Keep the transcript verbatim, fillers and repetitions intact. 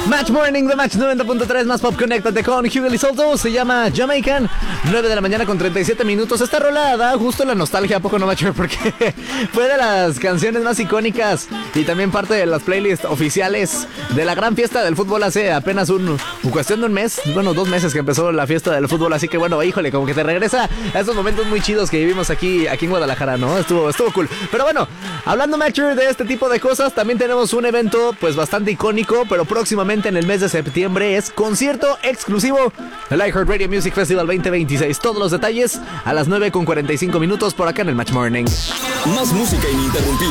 Match Morning de Match noventa punto tres, más pop, conéctate con Hugo Lizaldo. Se llama Jamaican, nueve de la mañana con treinta y siete minutos. Esta rolada, justo la nostalgia, ¿a poco no, Match? Porque fue de las canciones más icónicas y también parte de las playlists oficiales de la gran fiesta del fútbol hace apenas un, un cuestión de un mes, bueno, dos meses que empezó la fiesta del fútbol. Así que bueno, híjole, como que te regresa a esos momentos muy chidos que vivimos aquí, aquí en Guadalajara, ¿no? Estuvo, estuvo cool. Pero bueno, hablando, Match, de este tipo de cosas, también tenemos un evento pues bastante icónico, pero próximamente en el mes de septiembre es concierto exclusivo del iHeartRadio Music Festival veinte veintiséis. Todos los detalles a las nueve con cuarenta y cinco minutos por acá en el Match Morning. Más música ininterrumpida.